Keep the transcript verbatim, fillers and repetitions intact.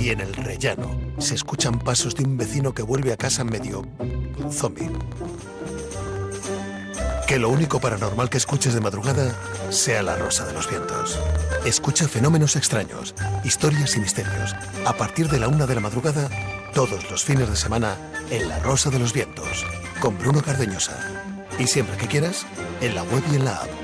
Y en el rellano se escuchan pasos de un vecino que vuelve a casa medio zombie. Que lo único paranormal que escuches de madrugada sea La Rosa de los Vientos. Escucha fenómenos extraños, historias y misterios. A partir de la una de la madrugada, todos los fines de semana, en La Rosa de los Vientos, con Bruno Cardeñosa. Y siempre que quieras, en la web y en la app.